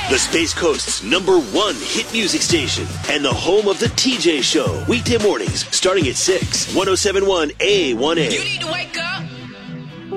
the Space Coast's #1 hit music station, and the home of the TJ Show. Weekday mornings starting at 6. 107.1 A1A. You need to